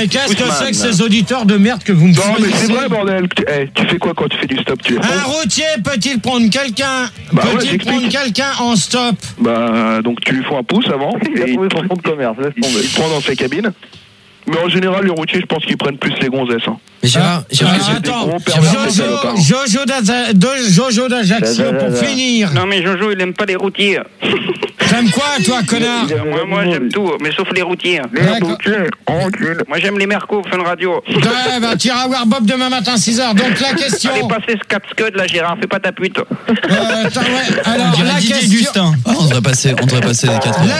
mais qu'est-ce que c'est que ces auditeurs de merde que vous me faites? Non, mais c'est vrai, bordel. Tu fais quoi quand tu fais du stop? Un routier peut-il prendre quelqu'un en stop? Bah, donc tu lui fais un pouce avant. Il a trouvé son fonds de commerce, laisse tomber. Il prend dans sa cabine. Mais en général, les routiers, je pense qu'ils prennent plus les gonzesses. Hein. Mais attends, Jojo d'Ajaccio pour finir. Non mais Jojo, il aime pas les routiers. T'aimes quoi, toi, connard? Moi j'aime tout, mais sauf les routiers. Moi j'aime les mercos, Fun Radio. Ouais, bah tu iras voir Bob demain matin 6h. Donc la question. Allez passer ce 4 scud là, Gérard, fais pas ta pute. Alors la question. On devrait passer les 4 heures.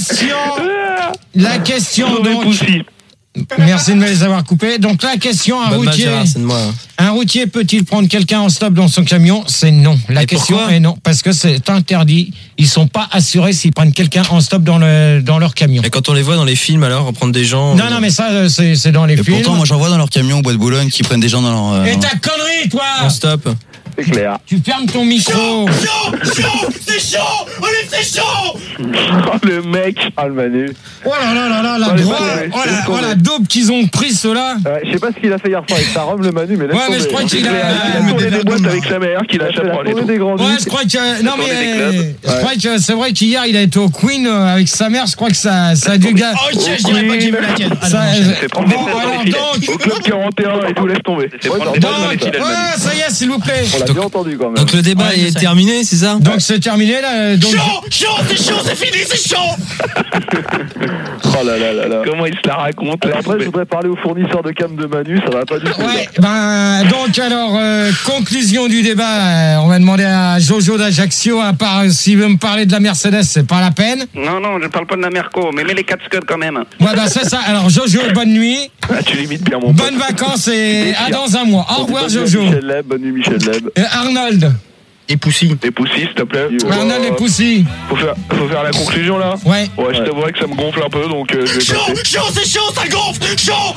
La question donc. Merci de me les avoir coupés. Donc la question, un routier peut-il prendre quelqu'un en stop dans son camion? C'est non. La question est non, parce que c'est interdit. Ils sont pas assurés s'ils prennent quelqu'un en stop dans leur camion. Et quand on les voit dans les films, alors prendre des gens. Non, mais ça c'est dans les films. Pourtant, moi j'en vois dans leur camion au Bois de Boulogne qui prennent des gens dans leur. Et ta connerie, toi! En stop. C'est clair. Tu fermes ton micro. Chaud, c'est chaud, on est fait chaud. Oh, le mec. Ah, le Manu. Oh là, la daube qu'ils ont pris, ceux-là. Je sais pas ce qu'il a fait hier soir avec sa robe, le Manu, mais laisse tomber. Mais je crois qu'il a tourné des boîtes avec sa mère, qu'il a chaperonné. Je crois que... Non, mais... Je crois que c'est vrai qu'hier, il a été au Queen avec sa mère. Je crois que ça a dû... Ok, je dirais pas que j'ai vu la tienne. C'est prendre des fesses dans les filets. Au club 41 et tout, laisse tomber. C'est prendre des fesses dans les filets. Ça y est, s'il vous plaît. On l'a bien entendu quand même. Donc le débat est terminé, c'est ça? Donc c'est terminé là. Chaud, c'est fini, c'est chaud. Oh là. Comment il se la raconte? Après, je voudrais parler au fournisseur de cam de Manu, ça va pas du tout. Ouais, donc alors, conclusion du débat, on va demander à Jojo d'Ajaccio, à part s'il veut me parler de la Mercedes, c'est pas la peine. Non, je parle pas de la Merco, mais mets les 4 scuds quand même. Ouais, c'est ça. Alors Jojo, bonne nuit. Tu limites bien mon pote. Bonnes vacances et à dans un mois. Au revoir Jojo. Bonne nuit Michel Leb. Arnold. Et Poussy, s'il te plaît. Arnold et Poussy. Faut faire la conclusion là. Ouais. Je t'avouerais que ça me gonfle un peu, donc je vais passer. Chaud, c'est chaud, ça gonfle. Chaud.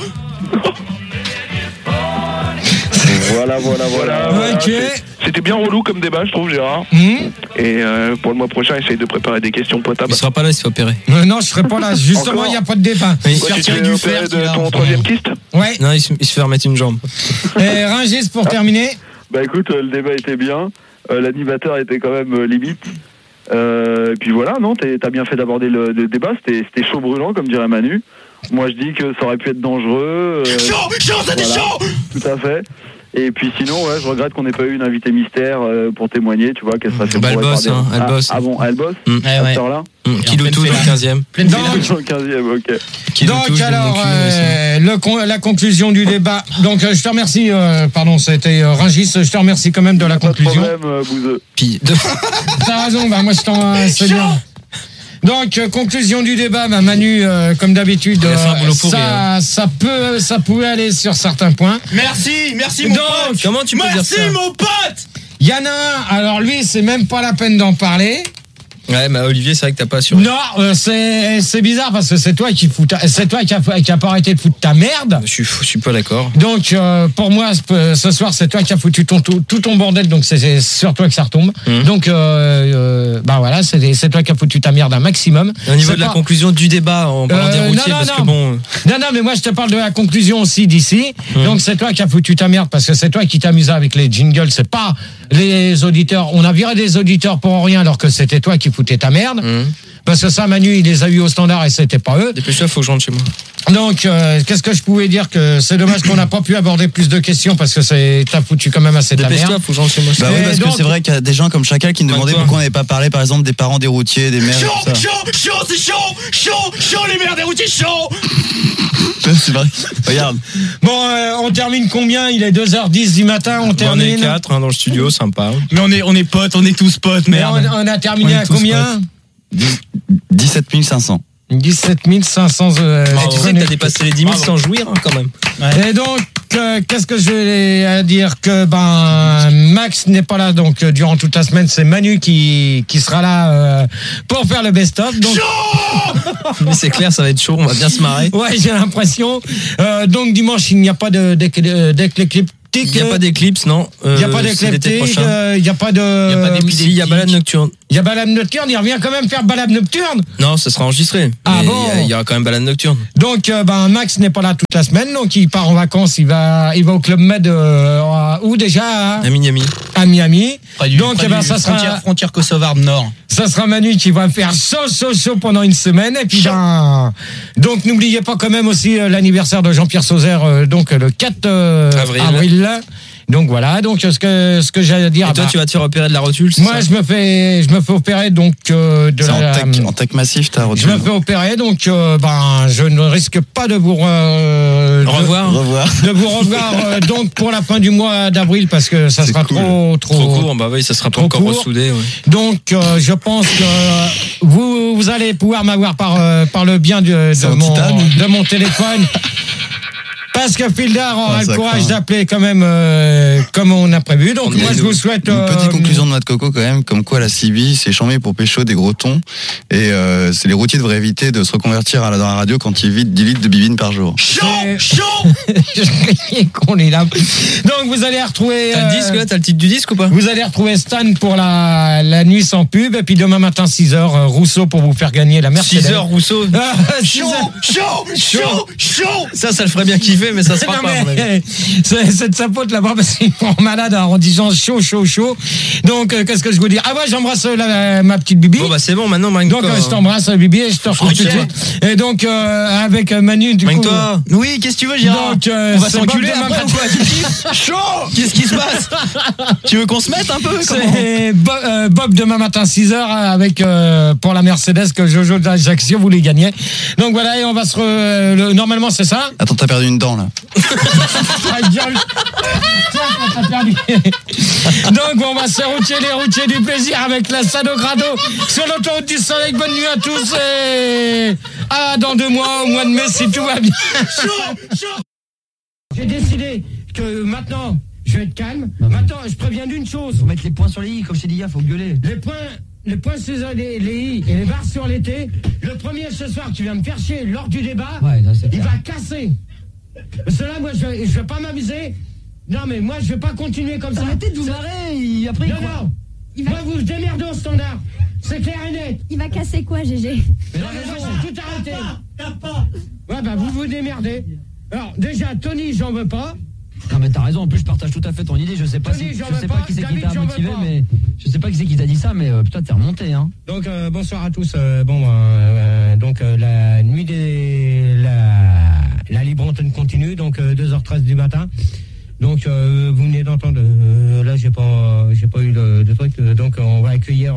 Voilà. Ok. C'était bien relou comme débat, je trouve, Gérard. Et pour le mois prochain, essaye de préparer des questions potables. il sera pas là, il se fait opérer. Non, je serai pas là. Justement, il n'y a pas de débat. Oui. Tu t'es opéré de ton troisième kyste? Ouais. Non, il se fait remettre une jambe. Et Rungis pour terminer. Bah écoute, le débat était bien. L'animateur était quand même limite. Et puis voilà, non, t'as bien fait d'aborder le débat. C'était chaud brûlant, comme dirait Manu. Moi, je dis que ça aurait pu être dangereux. Chaud, c'était chaud. Tout à fait. Et puis sinon, je regrette qu'on n'ait pas eu une invitée mystère pour témoigner, tu vois, qu'elle serait fait Elle bosse, elle bosse. Ah bon, elle bosse à cette heure-là. Qui le tout dans le 15e. Ok. Donc alors, la conclusion du débat. Donc je te remercie, c'était Rungis, je te remercie quand même de la conclusion. Pas de problème, Bouzeux. T'as raison, moi c'est bien. Donc conclusion du débat, Manu, comme d'habitude, ça pouvait aller sur certains points. Merci mon pote. Comment tu peux dire ça? Merci mon pote. Il y en a un, alors lui, c'est même pas la peine d'en parler. Ouais, mais Olivier, c'est vrai que t'as pas assuré. Non, c'est bizarre parce que c'est toi qui a pas arrêté de foutre ta merde. Je suis pas d'accord. Donc pour moi, ce soir, c'est toi qui as foutu tout ton bordel, donc c'est sur toi que ça retombe. Donc voilà, c'est toi qui as foutu ta merde un maximum. Au niveau de la conclusion du débat, en parlant des routiers, Non, mais moi je te parle de la conclusion aussi d'ici. Donc c'est toi qui as foutu ta merde parce que c'est toi qui t'amusais avec les jingles, c'est pas les auditeurs. On a viré des auditeurs pour rien alors que c'était toi qui foutais ta merde. Parce que ça, Manu, il les a eu au standard et c'était pas eux. Dépêche-toi, faut que je rentre chez moi. Donc, qu'est-ce que je pouvais dire? Que c'est dommage qu'on n'a pas pu aborder plus de questions parce que t'as foutu quand même assez ta merde. Dépêche-toi, faut que je rentre chez moi. Bah oui, parce que c'est vrai qu'il y a des gens comme Chacal qui nous demandaient pourquoi on n'avait pas parlé, par exemple, des parents des routiers, des mères. Chaud, c'est chaud, les mères des routiers, chaud. C'est vrai. Regarde. Bon, on termine combien? Il est 2h10 du matin, on termine. On est 4 dans le studio, sympa. Mais on est potes, on est tous potes, merde. On a terminé à combien? 17 500. 17 500. Tu sais que t'as dépassé les 10 000 sans jouir, quand même. Ouais. Et donc, qu'est-ce que je vais dire? Que Max n'est pas là, donc durant toute la semaine, c'est Manu qui sera là pour faire le best-of. Donc... Mais c'est clair, ça va être chaud, on va bien se marrer. Ouais, j'ai l'impression. Donc dimanche, il n'y a pas d'éclectique. d'éclectique. Il n'y a pas d'éclipse, non. Il n'y a pas d'éclectique. Il n'y a pas de. Il n'y a pas d'épidémie. Il y a balade nocturne. Il y a balade nocturne. Il revient quand même faire balade nocturne. Non, ça sera enregistré. Ah bon. Il y aura quand même balade nocturne. Donc, Max n'est pas là toute la semaine, donc il part en vacances. Il va au Club Med où déjà? À Miami. À Miami. Donc, ça sera frontière kosovarde nord. Ça sera Manu qui va faire chaud pendant une semaine. Et puis, donc, n'oubliez pas quand même aussi l'anniversaire de Jean-Pierre Sauzère, donc le 4 avril. Donc voilà, donc ce que j'allais à dire. Et toi, tu vas te faire opérer de la rotule, c'est moi, ça? je me fais opérer donc en tech massif, ta rotule. Je me fais opérer, donc je ne risque pas de vous revoir. De vous revoir donc pour la fin du mois d'avril parce que ça sera trop court. Bah oui, ça sera pas encore ressoudé. Ouais. Donc je pense que vous allez pouvoir m'avoir par le bien de mon téléphone. Parce que Fildar aura le courage d'appeler quand même comme on a prévu. Donc moi je vous souhaite... Une petite conclusion de Noix de Coco quand même, comme quoi la CB c'est chambé pour pécho des gros tons. Et les routiers devraient éviter de se reconvertir dans la radio quand ils vident 10 litres de bibine par jour. Chaud. Je croyais qu'on est là. Donc vous allez retrouver... T'as le disque là? T'as le titre du disque ou pas? Vous allez retrouver Stan pour la nuit sans pub. Et puis demain matin 6h, Rousseau pour vous faire gagner la Mercedes. 6h Rousseau. Chaud. Ça le ferait bien kiffer. Mais ça se fera pas. C'est de sa faute là-bas parce qu'il est malade en disant chaud. Donc qu'est-ce que je vous dis? Ah ouais, j'embrasse ma petite Bibi. Bon bah c'est bon maintenant. Donc je t'embrasse Bibi et je te retrouve tout de suite. Et donc avec Manu du coup. Toi. Oui, qu'est-ce que tu veux, Gérard? Donc on va s'enculer après ou quoi? Chaud. Qu'est-ce qui se passe? Tu veux qu'on se mette un peu? C'est Bob demain matin 6h avec pour la Mercedes que Jojo d'Ajaccio voulait gagner. Donc voilà, et on va normalement c'est ça. Attends, t'as perdu une dent là. Donc on va se les routiers du plaisir avec la Sado Grado sur l'autoroute du soleil. Bonne nuit à tous et dans 2 mois, au mois de mai si tout va bien. J'ai décidé que maintenant je vais être calme. Maintenant je préviens d'une chose. Faut mettre les points sur les i, comme je t'ai dit hier, faut gueuler. Les points sur les i et les barres sur les t. Le premier ce soir tu viens me faire chier lors du débat, il va casser. Parce que là, moi, je vais pas m'amuser. Non, mais moi, je vais pas continuer comme ça. Arrêtez de vous marrer. Après, non. Moi, vous démerdez au standard. C'est clair et net. Il va casser quoi, GG? Mais non, mais moi, j'ai tout arrêté. T'as pas. Ouais, bah, vous démerdez. Alors, déjà, Tony, j'en veux pas. Non, mais t'as raison. En plus, je partage tout à fait ton idée. Je sais pas qui c'est qui t'a motivé, mais je sais pas qui c'est qui t'a dit ça, mais putain, t'es remonté, hein. Donc, bonsoir à tous. Donc, la nuit la libre antenne continue, donc 2h13 du matin. Donc vous venez d'entendre. Là j'ai pas eu de truc. Donc on va accueillir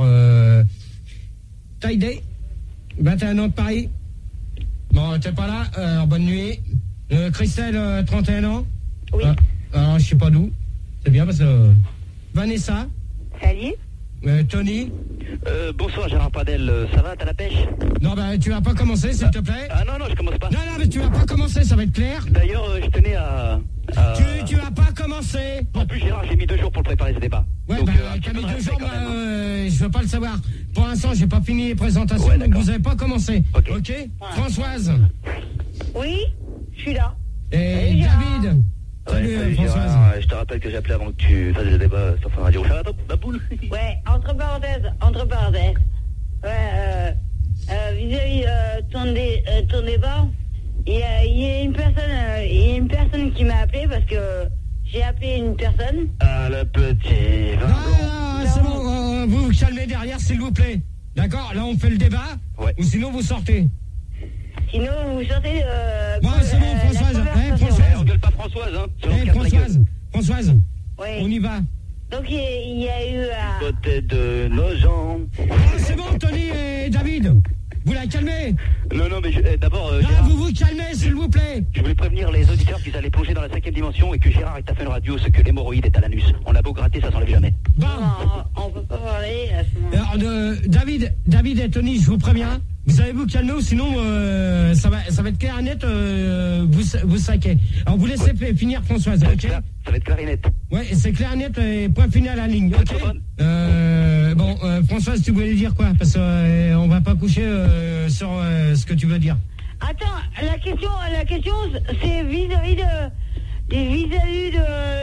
Taïdé, 21 ans de Paris. Bon, t'es pas là. Alors bonne nuit. Christelle, 31 ans. Oui. Alors je sais pas d'où. C'est bien parce que Vanessa. Salut. Tony. Bonsoir Gérard Pradel, ça va, t'as la pêche? Non, tu vas pas commencer, s'il te plaît. Ah non, je commence pas. Non, mais tu vas pas commencer, ça va être clair. D'ailleurs, je tenais à... Tu vas pas commencer. En plus, Gérard, j'ai mis 2 jours pour préparer ce débat. Ouais, donc, t'as mis 2 jours, je veux pas le savoir. Pour l'instant, j'ai pas fini les présentations, donc vous avez pas commencé. Ok. Françoise. Oui, je suis là. Et David. Salut Françoise. Je te rappelle que j'ai appelé avant que tu fasses le débat sur Fun Radio. Ça va, la boule? Ouais, entre parenthèses. Ouais, vis-à-vis ton débat, il y a une personne qui m'a appelé parce que j'ai appelé une personne. Ah, le petit vin blanc. C'est bon, vous vous calmez derrière, s'il vous plaît. D'accord? Là, on fait le débat. Ouais. Ou sinon, vous sortez. Sinon, vous sortez... Bon, c'est bon, Françoise. On gueule pas Françoise, hein. Françoise. Oui. On y va. Donc, il y a eu... Côté de nos gens. C'est bon, Tony et David. Vous la calmez? Non, mais d'abord... Là, Gérard, vous vous calmez, s'il vous plaît. Je voulais prévenir les auditeurs qu'ils allaient plonger dans la 5e dimension et que Gérard est à Fun Radio, ce que l'hémorroïde est à l'anus. On a beau gratter, ça s'enlève jamais. Bon. Non, on peut pas parler à ce moment. Alors, David et Tony, je vous préviens, vous allez vous calmer ou sinon ça va être clair et net, vous saquez. Alors vous laissez finir Françoise, ok? Ça va être clair et net. Ouais, c'est clair et net et point final à la ligne, ok? Françoise, tu voulais dire quoi? Parce que on va pas coucher sur ce que tu veux dire. Attends, la question c'est vis-à-vis vis-à-vis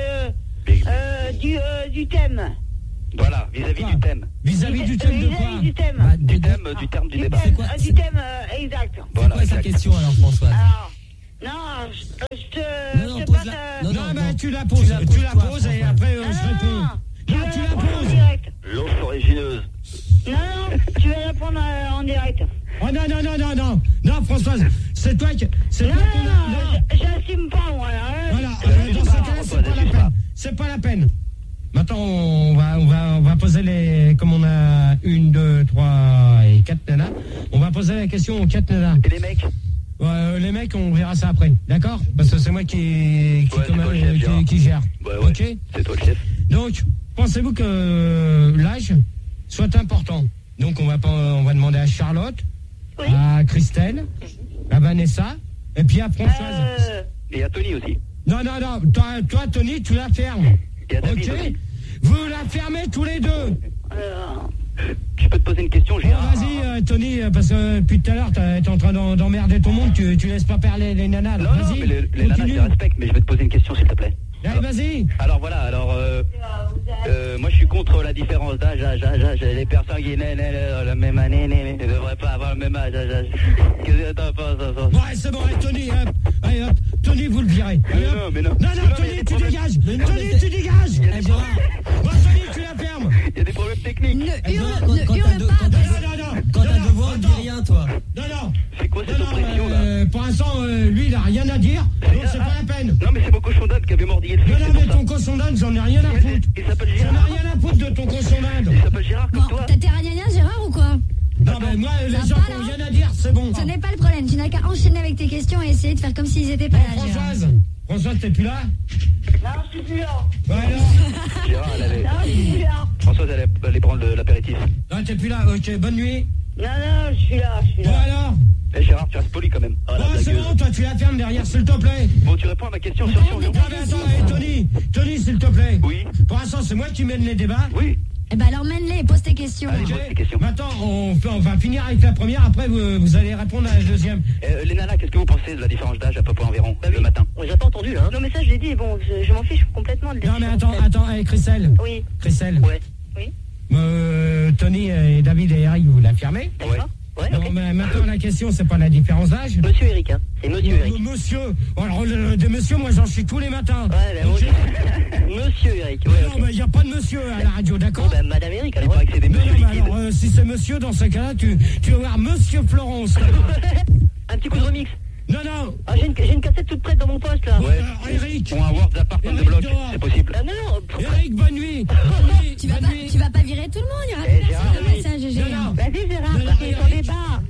du thème. Voilà, vis-à-vis du thème. Vis-à-vis du thème de quoi? Du thème du terme du débat. Du thème exact. C'est quoi sa question alors, Françoise? Alors, non, je te passe... Non, tu la poses et après je réponds. Non, tu la poses en direct. L'eau origineuse. Non, tu vas répondre en direct. Oh non, Françoise, c'est toi qui... j'assume pas, moi. Voilà, dans ce cas-là, c'est pas la peine. Maintenant, on va poser les... Comme on a 1, 2, 3 et 4 nanas, on va poser la question aux 4 nanas. Et les mecs? Les mecs, on verra ça après, d'accord? Parce que c'est moi qui gère. Ouais. Ok? C'est toi le chef. Donc, pensez-vous que l'âge soit important? Donc, on va demander à Charlotte, à Christelle, à Vanessa, et puis à Françoise. Et à Tony aussi. Non. Toi, Tony, tu la fermes. Et à David ok? aussi. Vous la fermez tous les deux. Je peux te poser une question, Gérard? Vas-y, Tony, parce que depuis tout à l'heure, t'es en train d'emmerder tout le monde, tu laisses pas parler les nanas. Non, mais les nanas, je les respecte, mais je vais te poser une question, s'il te plaît. Allez, vas-y. Alors voilà, moi je suis contre la différence d'âge. Les personnes qui naissent la même année ne devraient pas avoir le même âge. Qu'est-ce que t'en penses? Ouais, c'est bon, Tony, hop, Tony, vous le virez. Mais non. Non, Tony, tu dégages. Tony, tu dégages. Bon, Tony, tu la fermes. Il y a des problèmes techniques. Ne hurle pas. Quand t'as deux voix, dis rien, toi. Non. C'est quoi cette oppression là? Pour l'instant, lui, il a rien à dire, donc c'est pas la peine. Non, mais c'est mon cochon d'Inde qui avait mordillé le fric. Non, mais ton cochon d'Inde, j'en ai rien à foutre. Il s'appelle J'en ai Gérard. rien à foutre de ton cochon d'Inde. Il s'appelle Gérard comme toi. T'as terrain Gérard ou quoi? Non, mais moi, les gens qui ont rien à dire, c'est bon. Ce n'est pas le problème. Tu n'as qu'à enchaîner avec tes questions et essayer de faire comme s'ils étaient pas là, Gérard. Françoise, t'es plus là? Non, je suis plus là. Ouais, alors. Gérard, elle allait. Non, je suis plus là. Françoise, elle allait prendre l'apéritif. Non, t'es plus là. Ok, bonne nuit. Non, je suis là. Bon, alors. Eh Gérard, tu restes poli quand même. Bon, c'est bon, toi, tu la fermes derrière, s'il te plaît. Bon, tu réponds à ma question sur Sion. Non, mais attends, Tony, s'il te plaît. Oui. Pour l'instant, c'est moi qui mène les débats. Oui. Eh ben alors mène-les, pose tes questions. Allez, pose tes questions. Maintenant, on va finir avec la première, après vous allez répondre à la deuxième. Les nanas, qu'est-ce que vous pensez de la différence d'âge à peu près environ le matin? On les a pas entendus là. Non, mais ça, je l'ai dit, bon, je m'en fiche complètement de Non, mais attends, Christelle. Oui. Christelle. Ouais. Oui. Tony et David et Eric, vous la fermez? D'accord. Ouais, non, mais maintenant la question, c'est pas la différence d'âge. Monsieur Eric, hein. C'est Monsieur Eric. Monsieur. Alors, de monsieur, moi j'en suis tous les matins. Ouais, ben, okay. Monsieur Eric, ouais. Non, mais il n'y a pas de monsieur à la radio, d'accord? Bon, ben, Madame Eric, alors. Il paraît que c'est des monsieur liquides. Alors, si c'est monsieur, dans ce cas-là, tu vas voir Monsieur Florence. Un petit coup de remix. Non. Ah, j'ai une cassette toute prête dans mon poste, là. Ouais, Eric. Pour un Word d'apart de bloc, c'est possible. Ah, non. Eric, bonne nuit. Tu vas pas virer tout le monde, il y aura plus personne au passage, Gérard. Vas-y, Gérard, c'est ton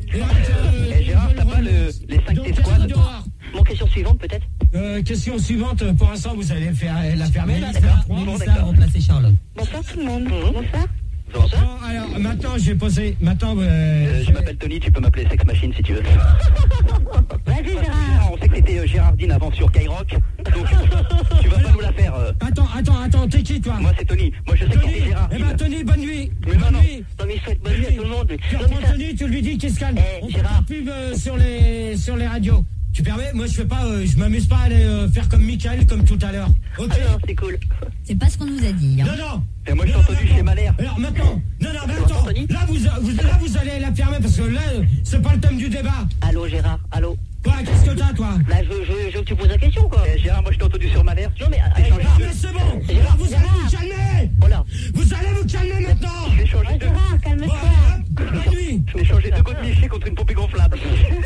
débat. Gérard, t'as pas les 5 T-Squad? Bon, question suivante, peut-être. Question suivante, pour l'instant, vous allez la fermer, là, Mélissa a remplacé Charlotte. Bonsoir tout le monde. Bonsoir. Bon, alors, maintenant, je vais poser... je m'appelle Tony, tu peux m'appeler Sex Machine si tu veux. Vas-y, Gérard. On sait que t'étais Gérardine avant sur Skyrock, donc tu vas pas nous la faire. Attends, t'es qui, toi? Moi, c'est Tony. Moi, je sais que t'es Gérardine. Eh ben, Tony, bonne nuit. Mais non. Non, mais il souhaite bonne nuit à tout le monde. Tu reprends Tony, tu lui dis qu'il se calme. On fait pas pub sur les radios. Tu permets? Moi, je m'amuse pas à aller faire comme Michael, comme tout à l'heure. Ok. Ah non, c'est cool. C'est pas ce qu'on nous a dit. Hein. Non. Et moi, je t'ai entendu chez Malher. Alors maintenant, là vous allez la fermer parce que là, c'est pas le thème du débat. Allô, Gérard, allô. Quoi, qu'est-ce que t'as, toi? Bah, je veux que tu poses la question, quoi. Gérard, moi, je t'ai entendu sur Malher. Non, mais... mais c'est bon. Gérard, vous allez vous calmer. Voilà. Vous allez vous calmer maintenant. Je vais changer Gérard, calme-toi. Bonne nuit. Je vais changer 2 gouttes Miché contre une poupée gonflable.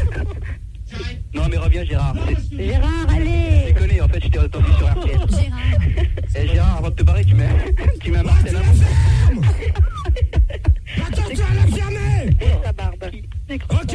Non, mais reviens, Gérard. Gérard, allez. Déconne, en fait, je t'ai entendu sur RTL. Gérard. Gérard, avant de te barrer, tu mets un Marcel avant. Attends, tu vas la fermer. La barbe. Ok.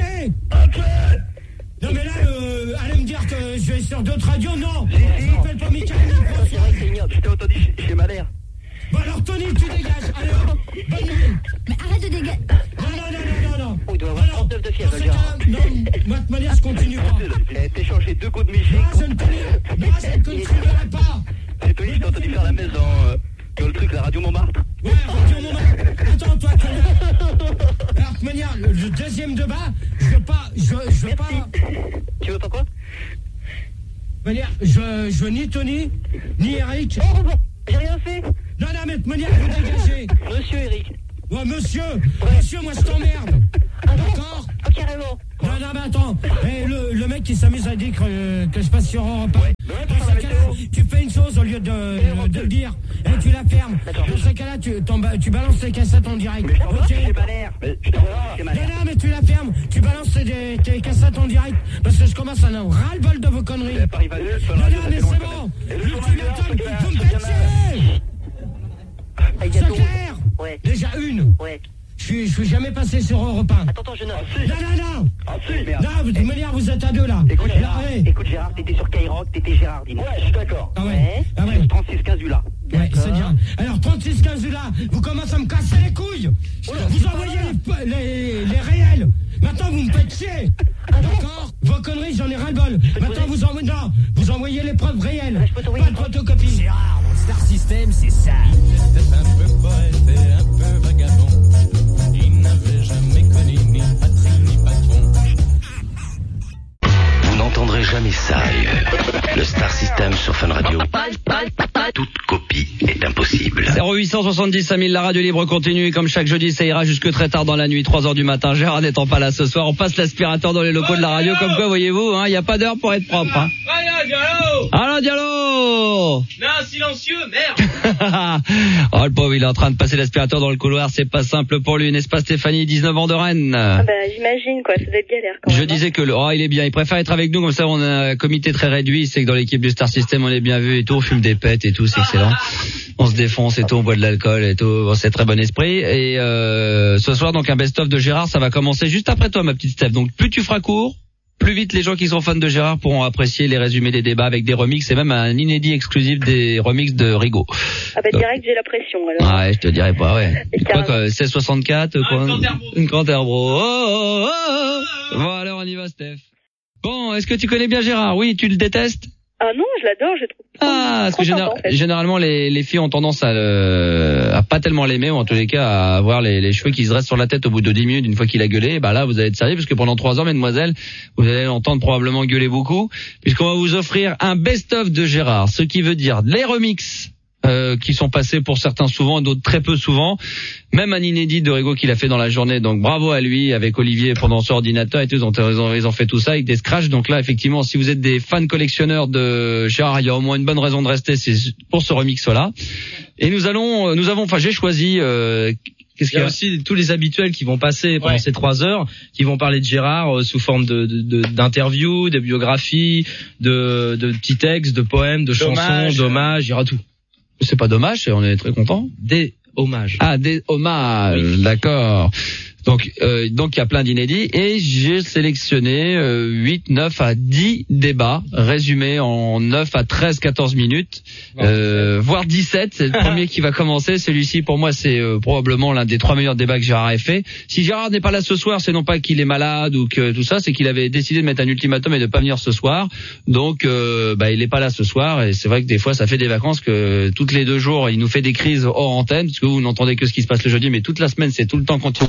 Non, mais là, allez me dire que je vais sur d'autres radios, non. Je m'appelle pas Michael. C'est vrai que c'est ignoble. Je t'ai entendu chez Malher. Bon, alors, Tony, tu dégages. Allez, hop. Bonne nuit. Mais arrête de dégager. Non. Oh, il doit avoir 39 de fièvre, Gérard. Non, moi, de toute manière, je continue pas. T'es changé 2 coups de Miché. Non, je ne continuerai pas. C'est Tony, je t'ai entendu faire la messe dans le truc, la radio Montmartre. Ouais, radio Montmartre. Attends, toi, alors, de toute manière, le deuxième débat, je veux pas... Tu veux pas quoi? Je veux ni Tony, ni Eric. Oh, j'ai rien fait. Non, mais de manière, vous dégagez. Monsieur Eric. Ouais, monsieur, moi je t'emmerde. D'accord? Carrément. Non, mais attends. Le mec qui s'amuse à dire que je passe sur Europe 1. Dans ce cas-là, tu fais une chose au lieu de le dire. Et tu la fermes. Dans ce cas-là, tu balances les cassettes en direct. Ok? Non, mais tu la fermes. Tu balances tes cassettes en direct. Parce que je commence à en avoir ras-le-bol de vos conneries. Non, mais c'est bon. L'ultimatum, vous me faites chier. C'est clair? Ouais. Déjà une. Ouais. Je suis jamais passé sur Europe 1. Attends, je note. Non. Merde. Non, de toute manière, vous êtes à deux là. Écoute Gérard, t'étais sur Skyrock, t'étais Gérard, dis-moi. Ouais, je suis d'accord. Ah ouais. 36-15 là. Ouais, c'est bien. Alors 36-15 là, vous commencez à me casser les couilles. Vous envoyez les réels. Maintenant vous me faites chier. D'accord? Vos conneries, j'en ai ras-le-bol. Maintenant vous envoyez les preuves réelles. Pas de photocopie. Gérard, dans Star System, c'est ça. C'était un peu poète et un peu vagabond. Il n'avait jamais connu ni patrie ni patron. Vous n'entendrez jamais ça ailleurs. Le Star System sur Fun Radio. Toute copie est impossible. 0870 5000, la radio libre continue. Comme chaque jeudi, ça ira jusque très tard dans la nuit, 3h du matin. Gérard n'étant pas là ce soir, on passe l'aspirateur dans les locaux de la radio. Comme quoi, voyez-vous, il n'y a pas d'heure pour être propre. Hein. Allô, Diallo. Non, silencieux, merde. Oh, le pauvre, il est en train de passer l'aspirateur dans le couloir. C'est pas simple pour lui, n'est-ce pas, Stéphanie, 19 ans de Rennes? J'imagine, quoi, ça doit être galère quand même. Je disais que il est bien, il préfère être avec nous, comme ça on a un comité très réduit. C'est que dans l'équipe du Star System, on est bien vu et tout, on fume des pètes et tout, c'est excellent. On se défonce et tout, on boit de l'alcool et tout, bon, c'est très bon esprit. Et ce soir, donc, un best-of de Gérard, ça va commencer juste après toi, ma petite Steph. Donc plus tu feras court, plus vite les gens qui sont fans de Gérard pourront apprécier les résumés des débats avec des remixes et même un inédit exclusif des remixes de Rigaud. Direct, j'ai la pression, alors. Ouais, je te dirais pas, ouais. Quoi que 1664, quoi. Une Canterbro. Bon, alors, on y va, Steph. Bon, est-ce que tu connais bien Gérard? Oui, tu le détestes? Ah non, je l'adore, je trouve. Parce que généralement les filles ont tendance à pas tellement l'aimer, ou en tous les cas à avoir les cheveux qui se dressent sur la tête au bout de 10 minutes une fois qu'il a gueulé. Là vous allez être sérieux parce que pendant 3 ans, mesdemoiselles, vous allez l'entendre probablement gueuler beaucoup, puisqu'on va vous offrir un best-of de Gérard, ce qui veut dire les remixes qui sont passés pour certains souvent, d'autres très peu souvent, même un inédit de Rigaud qu'il a fait dans la journée, donc bravo à lui, avec Olivier pendant son ordinateur et tout, ils ont fait tout ça avec des scratchs. Donc là effectivement, si vous êtes des fans collectionneurs de Gérard, il y a au moins une bonne raison de rester, c'est pour ce remix là. Et j'ai choisi Qu'est-ce qu'il y a aussi tous les habituels qui vont passer pendant ces 3 heures, qui vont parler de Gérard sous forme d'interviews, de biographies, de petits textes, de poèmes, de chansons, d'hommages, il y aura tout. C'est pas dommage, on est très content. Des hommages. Ah, des hommages, oui. D'accord. Donc il y a plein d'inédits et j'ai sélectionné 8, 9 à 10 débats résumés en 9 à 13, 14 minutes, voire 17. C'est le premier qui va commencer. Celui-ci, pour moi, c'est probablement l'un des 3 meilleurs débats que Gérard ait fait. Si Gérard n'est pas là ce soir, c'est non pas qu'il est malade ou que tout ça, c'est qu'il avait décidé de mettre un ultimatum et de pas venir ce soir. Donc il est pas là ce soir et c'est vrai que des fois ça fait des vacances que toutes les 2 jours il nous fait des crises hors antenne parce que vous n'entendez que ce qui se passe le jeudi, mais toute la semaine c'est tout le temps continu.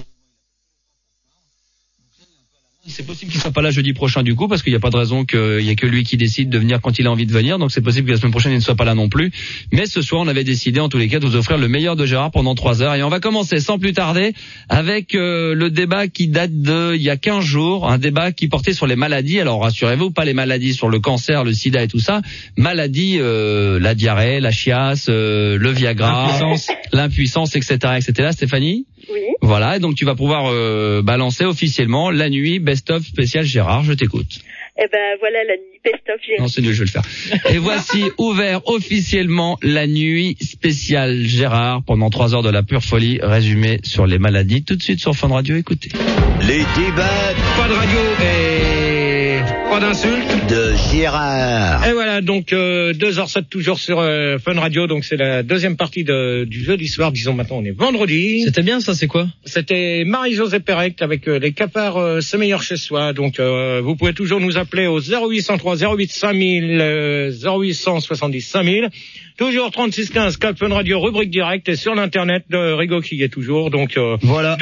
C'est possible qu'il soit pas là jeudi prochain du coup, parce qu'il n'y a pas de raison qu'il y ait que lui qui décide de venir quand il a envie de venir, donc c'est possible que la semaine prochaine il ne soit pas là non plus. Mais ce soir on avait décidé en tous les cas de vous offrir le meilleur de Gérard pendant 3 heures, et on va commencer sans plus tarder avec le débat qui date de il y a 15 jours, un débat qui portait sur les maladies. Alors rassurez-vous, pas les maladies sur le cancer, le sida et tout ça, maladies, la diarrhée, la chiasse, le Viagra, l'impuissance, etc. Stéphanie? Oui. Voilà, et donc tu vas pouvoir balancer officiellement la nuit best-of spécial Gérard, je t'écoute. Voilà la nuit best-of Gérard. Non, c'est nul, je vais le faire. Et voici ouvert officiellement la nuit spéciale Gérard pendant 3 heures de la pure folie, résumé sur les maladies, tout de suite sur Fun Radio, écoutez. Les débats. Pas de radio et pas d'insultes. De Gérard. Et voilà, donc 2h07 toujours sur Fun Radio, donc c'est la deuxième partie du jeudi soir, disons maintenant on est vendredi. C'était bien ça, c'est quoi? C'était Marie-Josée Pérec avec les cafards c'est meilleur chez soi, donc vous pouvez toujours nous appeler au 0803 08 5000 0870 5000. Toujours 3615 Skype Fun Radio, rubrique direct, et sur l'internet de Rigo qui y est toujours. Donc voilà.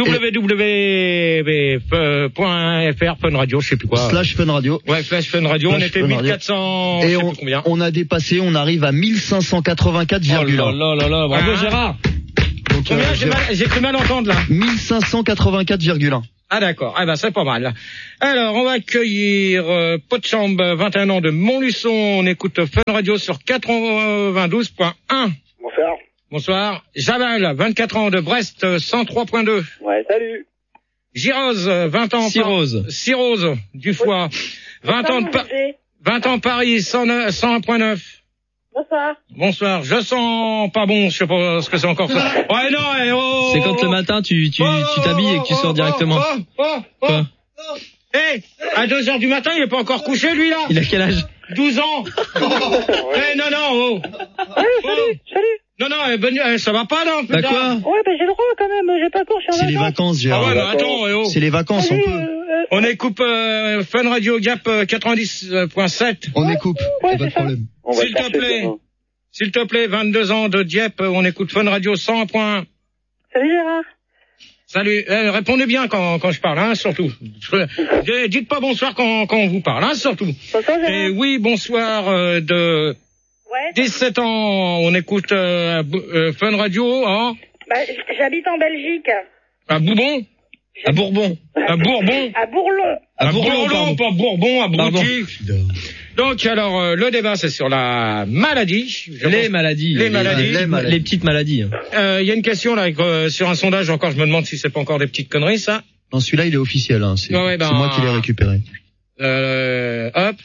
www.fr Fun Radio, je sais plus quoi. /Fun Radio. Ouais, /Fun Radio. On était 1400. Et on a dépassé, on arrive à 1584,1. Oh là là là, bravo Gérard. Donc, combien j'ai cru mal entendre là? 1584,1. Ah d'accord, ah ben c'est pas mal. Alors on va accueillir Potchambe, 21 ans de Montluçon. On écoute Fun Radio sur 92.1. Bonsoir. Bonsoir. Javal, 24 ans de Brest, 103.2. Ouais, salut. Girose, 20 ans. Cirrose, du foie. 20 ans Paris, 101.9. Bonsoir. Bonsoir. Je sens pas bon, je sais pas ce que c'est encore ça. Ouais, non, c'est quand le matin tu t'habilles et que tu sors directement. Quoi? À 2h du matin, il est pas encore couché, lui, là? Il a quel âge? 12 ans. Non. Salut. Non, ça va pas, là, putain. Bah quoi? Ouais, j'ai le droit, quand même, j'ai pas cours, je suis en C'est les vacances, Gérard. Ah ouais, bah attends, C'est les vacances, on peut. On écoute Fun Radio Gap 90.7. On écoute, pas de problème. S'il te plaît, 22 ans de Dieppe, on écoute Fun Radio 100.1. Salut Gérard. Salut, répondez bien quand je parle, hein, surtout. Dites pas bonsoir quand on vous parle, hein, surtout. Bonsoir Gérard. Et oui, bonsoir de 17 ans, on écoute Fun Radio, hein. Bah, j'habite en Belgique. À Bourbon. À Bourbon. À Bourlon. À Bourlon, pas Bourbon, à Brouty. Donc alors le débat c'est sur la maladie. Les maladies. Les petites maladies. Il y a une question là sur un sondage encore, je me demande si c'est pas encore des petites conneries ça. Non, celui-là il est officiel, hein. C'est moi qui l'ai récupéré. Hop.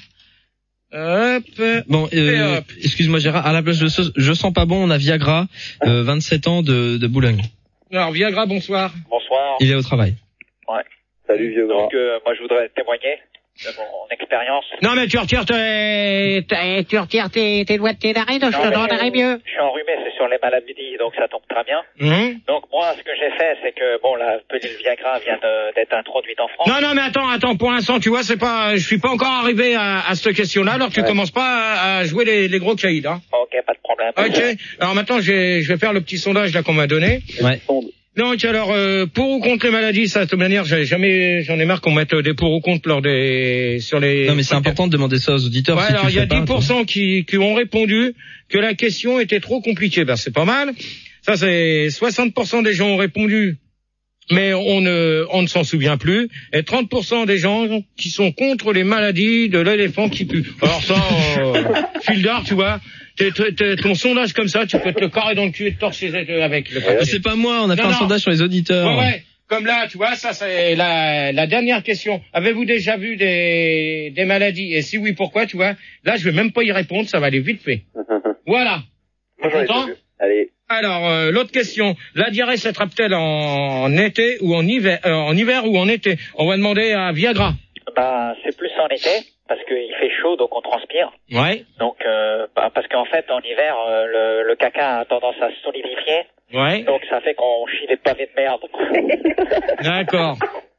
Bon, excuse-moi Gérard, à la place de je sens pas bon, on a Viagra, 27 ans de Boulogne. Alors Viagra, bonsoir. Bonsoir. Il est au travail. Ouais. Salut vieux gras. Donc moi je voudrais témoigner de mon expérience. Non mais tu retires tes doigts de tes narines, je te donnerai mieux. Je suis enrhumé, c'est sur les maladies, donc ça tombe très bien. Donc moi ce que j'ai fait, c'est que bon la pilule Viagra vient d'être introduite en France. Non mais attends, pour l'instant tu vois, je suis pas encore arrivé à cette question-là, alors tu commences pas à jouer les gros caïds, hein. Ok, pas de problème. Ok, alors maintenant je vais faire le petit sondage là qu'on m'a donné. Ouais. Donc alors pour ou contre les maladies, ça de toute manière j'en ai marre qu'on mette des pour ou contre sur les. Non mais c'est important de demander ça aux auditeurs. Ouais, si alors il y a 10% pas, qui ont répondu que la question était trop compliquée. Ben c'est pas mal. Ça c'est 60% des gens ont répondu, mais on ne s'en souvient plus. Et 30% des gens qui sont contre les maladies de l'éléphant qui pue. Alors ça, fil d'art, tu vois. Ton sondage comme ça, tu peux te le carrer dans le cul et te torcher avec le papier. C'est pas moi, on a fait un sondage sur les auditeurs. Ouais. Comme là, tu vois, ça c'est la dernière question. Avez-vous déjà vu des maladies? Et si oui, pourquoi, tu vois? Là, je vais même pas y répondre, ça va aller vite fait. Voilà. Content? Allez. Alors, l'autre question. La diarrhée s'attrape-t-elle en été ou en hiver ou en été? On va demander à Viagra. Bah, c'est plus en été. Parce qu'il fait chaud, donc on transpire. Ouais. Donc, parce qu'en fait, en hiver, le caca a tendance à se solidifier. Ouais. Donc, ça fait qu'on chie des pavés de merde. D'accord.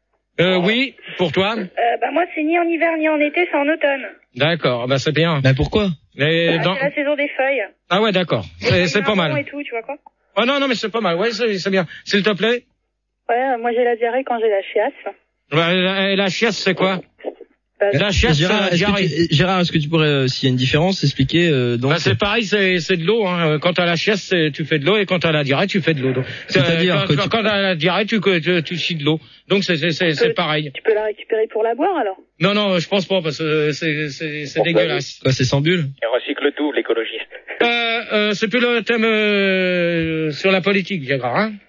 Oui, pour toi? Bah moi, c'est ni en hiver ni en été, c'est en automne. D'accord, bah c'est bien. Bah pourquoi? C'est la saison des feuilles. Ah ouais, d'accord. C'est pas mal. Et tout, tu vois quoi? Oh non, mais c'est pas mal. Ouais, c'est bien. S'il te plaît. Ouais, moi j'ai la diarrhée quand j'ai la chiasse. La chiasse, c'est quoi? La chiasse, Gérard, est-ce que tu pourrais, s'il y a une différence, expliquer donc? Bah c'est pareil, c'est de l'eau. Hein. Quand t'as la chiasse, tu fais de l'eau, et quand t'as la diarrhée, tu fais de l'eau. C'est-à-dire quand t'as la diarrhée, tu chies de l'eau. Donc c'est pareil. Tu peux la récupérer pour la boire alors? Non, je pense pas parce que c'est dégueulasse. Quoi, c'est sans bulle? Et recycle tout, l'écologiste. C'est plus le thème sur la politique, Viagra. Hein.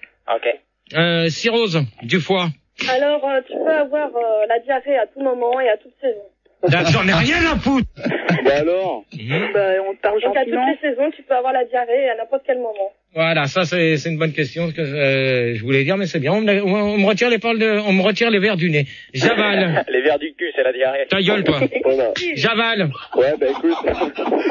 Ok. Cirrhose du foie. Alors, tu peux avoir la diarrhée à tout moment et à toute saison. J'en ai rien à foutre. Bah alors On te parle gentiment. À toutes les saisons, tu peux avoir la diarrhée à n'importe quel moment. Voilà, ça c'est une bonne question que je voulais dire, mais c'est bien. On me retire on me retire les verres du nez. J'avale. Les verres du cul, c'est la diarrhée. Ta gueule, toi. Voilà. J'avale. Ouais, bah écoute.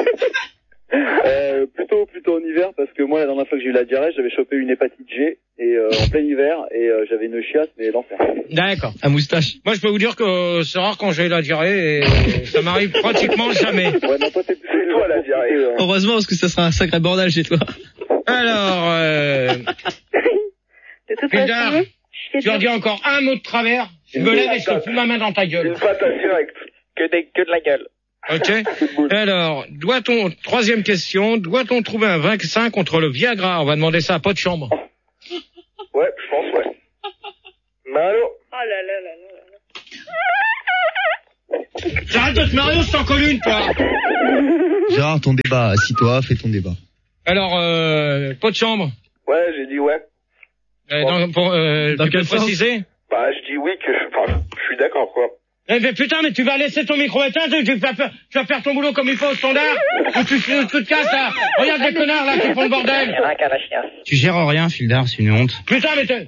Plutôt en hiver, parce que moi la dernière fois que j'ai eu la diarrhée, j'avais chopé une hépatite G et et en plein hiver, et j'avais une chiasse, mais l'enfer. D'accord. À moustache. Moi, je peux vous dire que c'est rare quand j'ai la diarrhée et ça m'arrive pratiquement jamais. Ouais, non, toi, c'est toi la diarrhée. Heureusement, parce que ça sera un sacré bordel chez toi. Alors, Pédard, tu leur dis encore un mot de travers, je me lève et je te fous ma main dans ta gueule. Une patate directe. Que de la gueule. Ok. Alors, troisième question, doit-on trouver un vaccin contre le Viagra? On va demander ça à Pot de Chambre. Ouais, je pense, ouais. Malo. Oh là là là là. J'arrête de te marier, je t'en colle une, toi. Gérard, ton débat, assis-toi, fais ton débat. Alors, Pot de Chambre. Ouais, j'ai dit ouais. Dans tu quel peux préciser? Bah, je dis oui, je suis d'accord, quoi. Eh ben putain, mais tu vas laisser ton micro éteint, tu vas faire ton boulot comme il faut au standard, ou tu te casses là. Regarde les connards là qui font le bordel. Tu gères rien, Fildar, c'est une honte. Putain, mais t'es...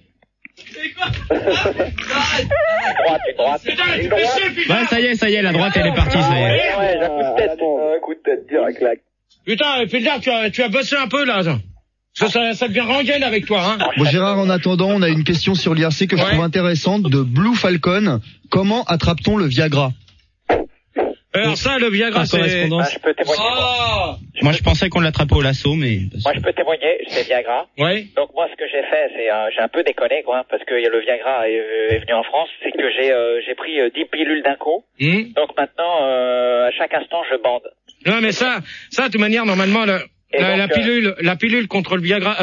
Droite. Putain, mais tu fais chier, putain. Ouais, ça y est, la droite elle est partie, ça y est. Ouais, j'ai un coup de tête. Un coup de tête direct, clac. Putain, Fildar, tu as bossé un peu là. Ça devient rengaine avec toi, hein. Bon, Gérard, en attendant, on a une question sur l'IRC que je trouve intéressante de Blue Falcon. Comment attrape-t-on le Viagra? Alors ça, le Viagra, c'est... Je peux témoigner. Moi, je pensais qu'on l'attrapait au lasso, mais... Moi, je peux témoigner, c'est Viagra. Oui. Donc, moi, ce que j'ai fait, c'est, j'ai un peu déconné, quoi, parce que le Viagra est venu en France, c'est que j'ai pris 10 pilules d'un coup. Donc, maintenant, à chaque instant, je bande. Non, mais ça, de toute manière, normalement, la pilule contre le Viagra,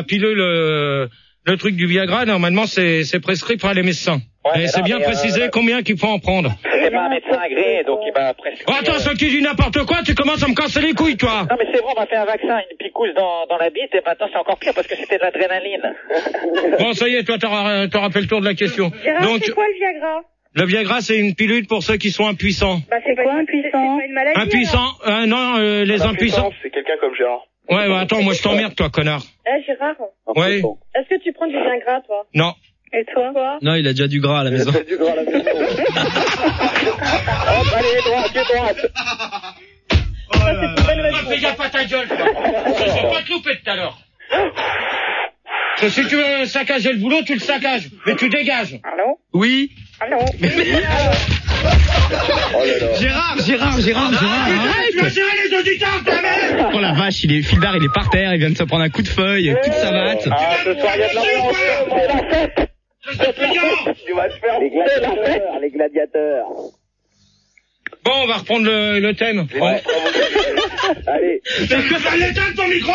le truc du Viagra, normalement, c'est prescrit par les médecins. Ouais, et c'est bien précisé combien qu'il faut en prendre. C'est pas un médecin agréé, donc il m'a prescrit... Oh, attends, ce qui dit n'importe quoi, tu commences à me casser les couilles, toi. Non, mais c'est vrai, on m'a fait un vaccin, une picouse dans la bite, et maintenant c'est encore pire parce que c'était de l'adrénaline. Bon, ça y est, toi, t'auras fait le tour de la question. Gérard, Donc, c'est quoi le Viagra? Le Viagra, c'est une pilule pour ceux qui sont impuissants. Bah, c'est quoi impuissant? C'est pas une maladie. Impuissant, les impuissants. C'est quelqu'un comme Gérard. Ouais, bah attends, moi je t'emmerde, toi, connard. Gérard. Ouais. Est-ce que tu prends du Viagra, toi? Non. Et toi? Non, il a déjà du gras à la maison. Il a du gras à la maison. Oh, allez, droite. Oh là là. Fais gaffe à ta gueule, toi. Je vais pas te louper tout à l'heure. Si tu veux saccager le boulot, tu le saccages. Mais tu dégages. Allô? Oui. Allô? Oh là là. Gérard, arrête. Tu vas gérer les auditeurs, ta mère. Oh la vache, Fildar, il est par terre, il vient de se prendre un coup de feuille, coup de savate. Ah, ce soir, il y a de l'ambiance. C'est la fête. Tu vas te faire la fête. Les gladiateurs. Bon, on va reprendre le thème. Allez. Tu vas l'éteindre ton micro.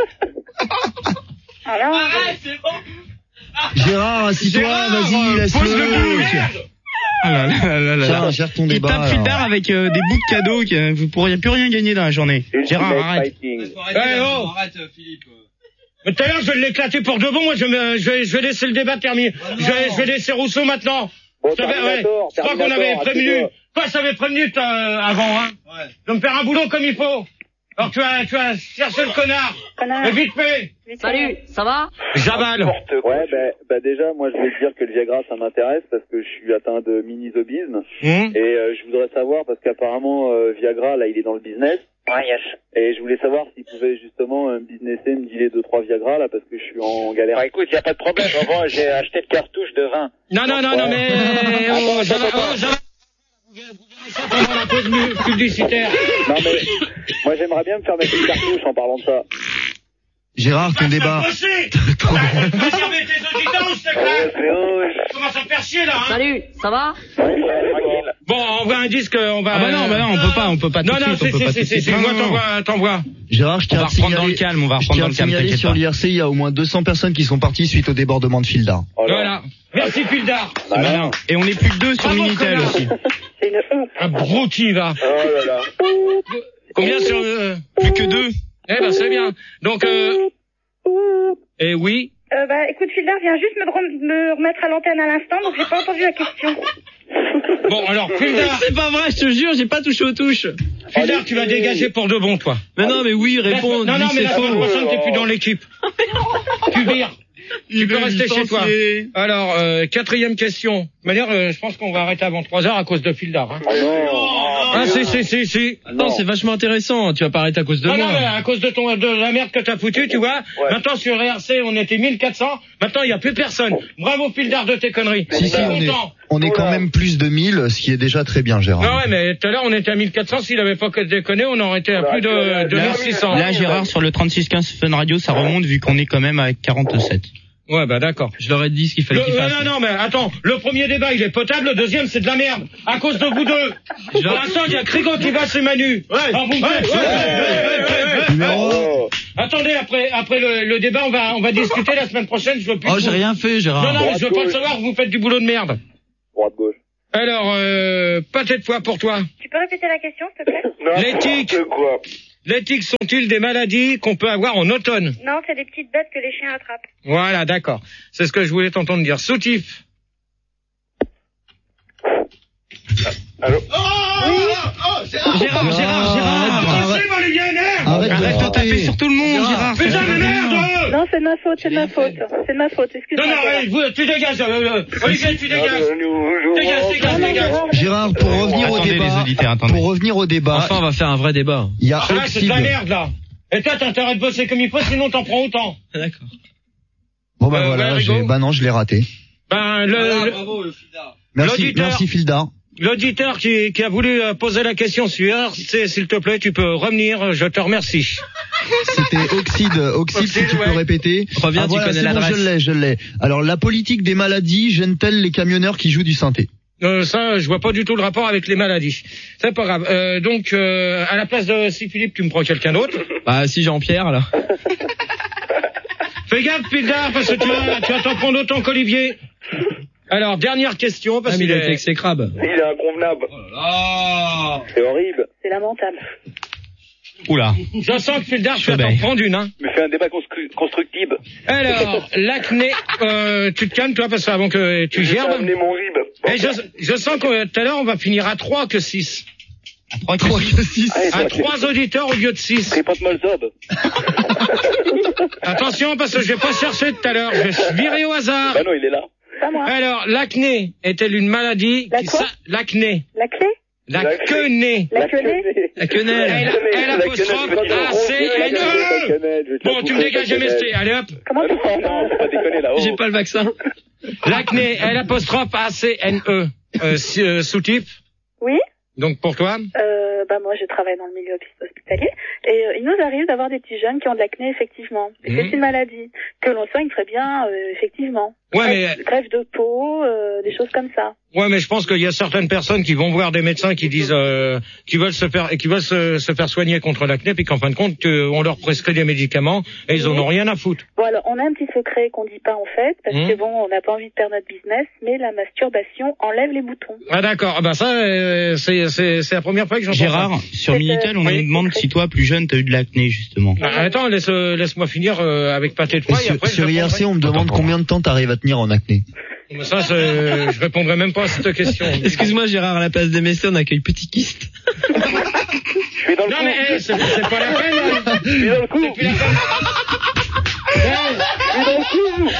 Alors? Arrête, c'est bon. Gérard, assis-toi, vas-y, laisse-le. Ah là là là. Tiens, gère ton débat. Il tape Fildar avec des bouts de cadeaux, vous pourriez plus rien gagner dans la journée. Gérard, arrête. Arrête, Philippe. Mais tout à l'heure, je vais l'éclater pour de bon. Moi, je vais laisser le débat terminer. Je vais laisser Rousseau maintenant. Bon, je crois qu'on avait prévenu. Toi, je t'avais prévenu avant, hein. Ouais. De me faire un boulot comme il faut. Alors, tu as cherché le connard. Et vite fait. Salut, ça va? Jabal. Ouais, bah déjà, moi, je vais te dire que le Viagra, ça m'intéresse parce que je suis atteint de mini-zobisme. Et je voudrais savoir, parce qu'apparemment, Viagra, là, il est dans le business. Ouais, yes. Et je voulais savoir s'il pouvait justement me businesser, me dealer 2-3 Viagra, là, parce que je suis en galère. Bah écoute, y a pas de problème. Moi, j'ai acheté le cartouche de 20. Non, mais... Vous verrez ça pendant la pause publicitaire. Non, mais moi, j'aimerais bien me faire mettre une cartouche en parlant de ça. Gérard, ton débat. Vas-y avec tes auditeurs, s'il te plaît. Tu commences à me faire chier, là, hein. Salut, ça va? Bon, on voit un disque, on va... Ah bah non, on peut pas tout de suite. Si, moi, t'envoies. Gérard, je tiens à signaler, dans le calme, on va reprendre dans le calme, t'inquiète sur pas. l'IRC, il y a au moins 200 personnes qui sont parties suite au débordement de Fildar. Voilà. Merci, Fildar. Voilà. Et on est plus que 2 sur Minitel aussi. C'est une honte. Un brouki, va. Oh là là. Combien sur... Plus que 2. Eh ben, c'est bien. Donc, eh oui. Bah, écoute, Fildar vient juste me remettre à l'antenne à l'instant, donc j'ai pas entendu la question. Bon, alors, Fildar. C'est pas vrai, je te jure, j'ai pas touché aux touches. Fildar, tu vas dégager pour de bon, toi. Mais non, mais oui, réponds. Non, mais la semaine prochaine, t'es plus dans l'équipe. Tu vires. Tu peux rester chez toi. Alors, quatrième question. De manière, je pense qu'on va arrêter avant 3h à cause de Fildar. Hein. Ah, si. Non, c'est vachement intéressant. Tu vas pas arrêter à cause de moi. Non, mais à cause de la merde que t'as foutue, tu vois. Ouais. Maintenant, sur RRC, on était 1400. Maintenant, il y a plus personne. Bravo, Fildar, de tes conneries. Si, on est quand même plus de 1000, ce qui est déjà très bien, Gérard. Non, ouais, mais tout à l'heure, on était à 1400. S'il avait pas déconné, on aurait été à plus de 1600. Là, Gérard, sur le 3615 Fun Radio, ça remonte vu qu'on est quand même à 47. Ouais, bah d'accord. Je leur ai dit ce qu'il fallait qu'ils fassent. Non, mais attends, le premier débat, il est potable, le deuxième, c'est de la merde. À cause de vous deux. Pour l'instant, il y a Crigo qui va chez Manu. Attendez, après le débat, on va discuter la semaine prochaine, je veux plus. Oh, j'ai rien fait, Gérard. Non, mais je veux pas le savoir, vous faites du boulot de merde. Droite-gauche. Alors, pâté de foie pour toi. Tu peux répéter la question, s'il te plaît? Les tiques sont-ils des maladies qu'on peut avoir en automne? Non, c'est des petites bêtes que les chiens attrapent. Voilà, d'accord. C'est ce que je voulais t'entendre dire. Soutif. Allô? Gérard. Arrête de taper sur tout le monde, Gérard. Putain de merde! Non, c'est de ma faute. Excuse-moi. Non, tu dégages. Olivier, tu dégages. Dégage. Gérard, pour revenir au débat. Enfin, on va faire un vrai débat. Il y a là, c'est de la merde, là. Et toi, t'as intérêt de bosser comme il faut, sinon t'en prends autant. D'accord. Bon, voilà, non, je l'ai raté. Bravo, Fildar. Merci, Fildar. L'auditeur qui a voulu poser la question suivante, s'il te plaît, tu peux revenir, je te remercie. C'était Oxyde, si tu peux répéter. Reviens, tu connais l'adresse. Bon, je l'ai. Alors, la politique des maladies gêne-t-elle les camionneurs qui jouent du synthé? Ça, je vois pas du tout le rapport avec les maladies. C'est pas grave. Donc, à la place de si Philippe, tu me prends quelqu'un d'autre. Bah, si Jean-Pierre, là. Fais gaffe, Fildar, parce que tu vas t'en prendre autant qu'Olivier. Alors, dernière question, parce qu'il est exécrable. Il est inconvenable. Oh là là. C'est horrible. C'est lamentable. Oula. Je sens que Fildar, tu vas t'en prendre une, hein. Mais fais un débat constructible. Alors, l'acné, tu te calmes, toi, parce qu'avant que tu gerbes. Amener mon rib. Et je sens que tout à l'heure, on va finir à 3 que 6. À 3 que 6. À 3 auditeurs au lieu de 6. Répète-moi le zob. Attention, parce que je vais pas chercher tout à l'heure. Je vais virer au hasard. Bah non, il est là. Alors, l'acné est-elle une maladie l'acné. La clé? La quenée. La quenée? La quenelle. Elle apostrophe A-C-N-E. Bon, tu me dégages MST. Allez hop. Comment tu fais? Non, faut pas déconner là-haut. J'ai pas le vaccin. L'acné, L apostrophe A-C-N-E. Sous-type. Oui? Donc pour toi? Moi je travaille dans le milieu hospitalier et il nous arrive d'avoir des petits jeunes qui ont de l'acné effectivement. Et c'est une maladie que l'on soigne très bien effectivement. Ouais, greffe de peau, des choses comme ça. Ouais, mais je pense qu'il y a certaines personnes qui vont voir des médecins qui disent qui veulent se faire soigner contre l'acné, puis qu'en fin de compte on leur prescrit des médicaments et ils en ont rien à foutre. Bon alors on a un petit secret qu'on dit pas en fait parce que bon on n'a pas envie de perdre notre business, mais la masturbation enlève les boutons. Ah d'accord, ah bah ça c'est la première fois que j'entends. Gérard, sur Minitel on nous demande si toi plus jeune t'as eu de l'acné justement. Attends, laisse-moi finir avec pâté de foie et après. Sur IRC on me demande combien de temps t'arrives à tenir en acné. Mais ça, je répondrai même pas à cette question. Excuse-moi Gérard, à la place des MST, on accueille Petit Kyste. Je suis dans le coup. Non mais c'est pas la peine. Je suis dans le coup. C'est plus la peine. Je suis dans le coup.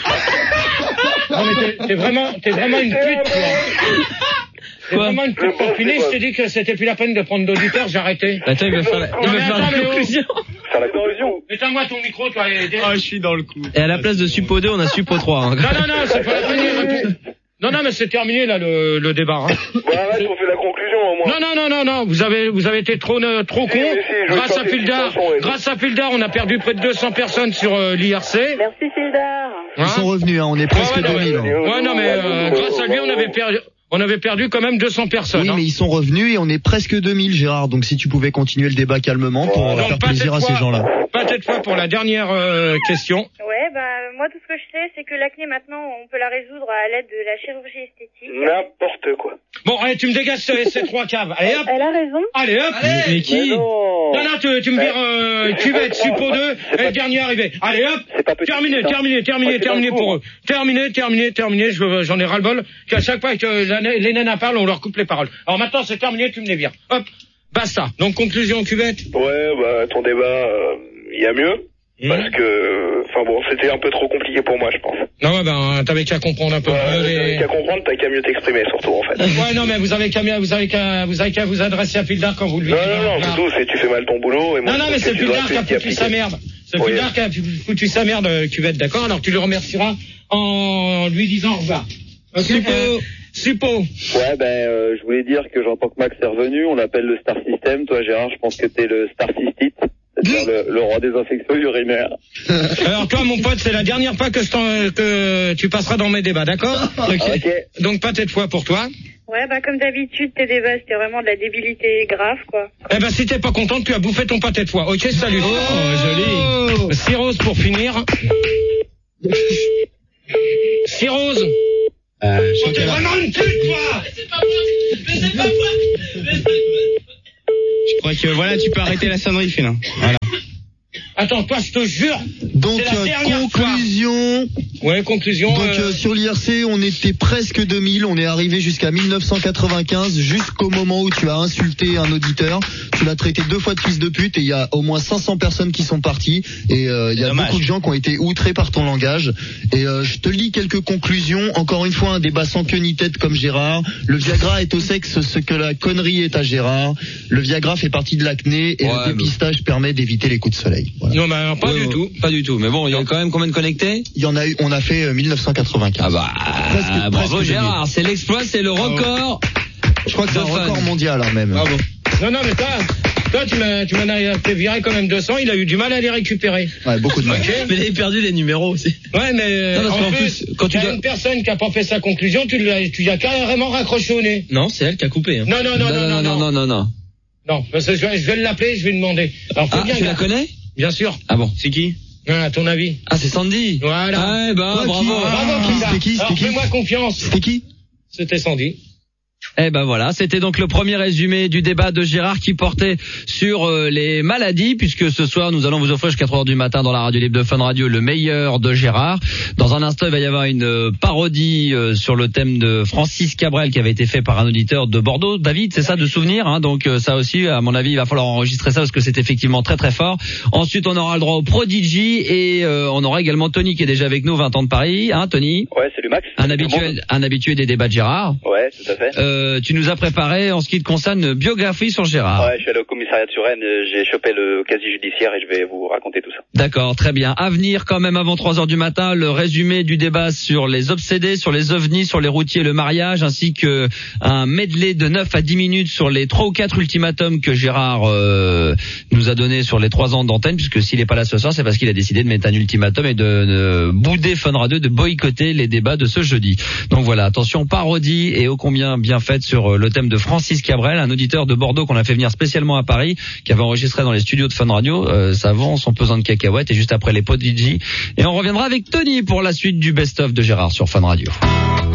Non mais t'es vraiment une pute, toi. C'est vraiment une pute confinée, je t'ai dit que c'était plus la peine de prendre d'auditeurs, j'ai arrêté. Attends, il veut faire la conclusion. Faire la conclusion. Éteins-moi ton micro, toi. Je suis dans le coup. Et à la place de Suppo 2, on a Suppo 3. Hein. Non, c'est pas la peine. Non, mais c'est terminé, là, le débat. Hein. Bon, arrête, on fait la conclusion, au moins. Non, vous avez été trop con. Grâce à Fildar, on a perdu près de 200 personnes sur l'IRC. Merci, Fildar. Ils sont revenus, hein, on est presque 2000. Ouais, non, mais grâce à lui, on avait perdu quand même 200 personnes. Oui, mais ils sont revenus et on est presque 2000, Gérard. Donc si tu pouvais continuer le débat calmement pour faire plaisir à ces gens-là. Pâté de foie pour la dernière question. Ouais, moi tout ce que je sais, c'est que l'acné maintenant, on peut la résoudre à l'aide de la chirurgie esthétique. N'importe quoi. Bon, allez, tu me dégages ces 3 caves. Allez hop. Elle a raison. Allez hop. Mais qui? Non, tu me vires cuvette, Suppo 2 et le dernier arrivé. Allez hop. Terminé pour eux. Terminé. J'en ai ras-le-bol qu'à chaque fois que les nanas parlent, on leur coupe les paroles. Alors maintenant, c'est terminé, tu me les vires. Hop. Basta. Donc conclusion cuvette. Ouais, ton débat, il y a mieux. Parce que, enfin bon, c'était un peu trop compliqué pour moi, je pense. Non, ouais, ben, t'avais qu'à comprendre un peu. T'avais qu'à comprendre, t'as qu'à mieux t'exprimer, surtout, en fait. Ouais, non, mais vous avez qu'à vous adresser à Pildar quand vous lui. Non, surtout, c'est tu fais mal ton boulot, et moi, non, mais c'est Pildar qui a foutu sa merde. C'est Pildar qui a foutu sa merde, Cuvette, d'accord? Alors, tu le remercieras en lui disant au revoir. Suppo. Ouais, je voulais dire que j'entends que Max est revenu, on l'appelle le Star System. Toi, Gérard, je pense que t'es le Star Cystite. C'est-à-dire le roi des infections urinaires. Alors toi, mon pote, c'est la dernière fois que tu passeras dans mes débats, d'accord? Ok. Donc pas cette fois pour toi. Ouais, comme d'habitude, tes débats, c'était vraiment de la débilité grave, quoi. Eh ben, si t'es pas contente, tu as bouffé ton pâté de foie. Ok, salut. Oh, joli. Cyrose pour finir. Cyrose. On te vraiment une pute, toi! Mais c'est pas moi! Je crois que voilà, tu peux arrêter la sonnerie, Félin. Voilà. Attends, toi, je te jure. Donc, conclusion. Ouais, conclusion. Donc, sur l'IRC, on était presque 2000. On est arrivé jusqu'à 1995, jusqu'au moment où tu as insulté un auditeur. Tu l'as traité 2 fois de fils de pute et il y a au moins 500 personnes qui sont parties. Et il y a beaucoup de gens qui ont été outrés par ton langage. Et je te lis quelques conclusions. Encore une fois, un débat sans queue ni tête comme Gérard. Le Viagra est au sexe ce que la connerie est à Gérard. Le Viagra fait partie de l'acné et le dépistage permet d'éviter les coups de soleil. Voilà. Non, mais pas du tout. Pas du tout. Mais bon, il y a quand même combien de connectés? Il y en a eu, on a fait 1995. Ah bah, bravo Gérard, c'est l'exploit, c'est le record. Je crois que c'est un record mondial, même. Bravo. Non, mais toi, tu m'en as fait virer quand même 200, il a eu du mal à les récupérer. Ouais, beaucoup de mal. Okay. Mais il avait perdu les numéros aussi. Ouais, mais en plus, quand tu as une personne qui a pas fait sa conclusion, tu l'as carrément raccroché au nez. Non, c'est elle qui a coupé. Hein. Non. Non, parce que je vais l'appeler, je vais demander. Alors, tu la connais? Bien sûr. Ah bon? C'est qui? À ton avis? Ah, c'est Sandy. Voilà. Ouais, bravo. C'était qui? Fais-moi confiance. C'était qui? C'était Sandy. Eh ben voilà, c'était donc le premier résumé du débat de Gérard qui portait sur les maladies, puisque ce soir nous allons vous offrir jusqu'à 3h du matin dans la radio libre de Fun Radio le meilleur de Gérard. Dans un instant, il va y avoir une parodie sur le thème de Francis Cabrel qui avait été fait par un auditeur de Bordeaux. David, c'est ça, de souvenir, hein, donc ça aussi, à mon avis, il va falloir enregistrer ça parce que c'est effectivement très très fort. Ensuite, on aura le droit au Prodigy et on aura également Tony qui est déjà avec nous, 20 ans de Paris, hein, Tony? Ouais, salut Max. Un habitué des débats de Gérard. Ouais, tout à fait. Tu nous as préparé, en ce qui te concerne, une biographie sur Gérard. Ouais, je suis allé au commissariat de Suresnes, j'ai chopé le casier judiciaire et je vais vous raconter tout ça. D'accord, très bien. À venir quand même avant 3h du matin, le résumé du débat sur les obsédés, sur les ovnis, sur les routiers et le mariage, ainsi que un medley de 9 à 10 minutes sur les 3 ou 4 ultimatums que Gérard nous a donné sur les 3 ans d'antenne, puisque s'il n'est pas là ce soir, c'est parce qu'il a décidé de mettre un ultimatum et de bouder Fun Radio, de boycotter les débats de ce jeudi. Donc voilà, attention, parodie et ô combien bien faite sur le thème de Francis Cabrel, un auditeur de Bordeaux qu'on a fait venir spécialement à Paris, qui avait enregistré dans les studios de Fun Radio. Ça vend son pesant de cacahuètes et juste après les Prodigy. Et on reviendra avec Tony pour la suite du best-of de Gérard sur Fun Radio.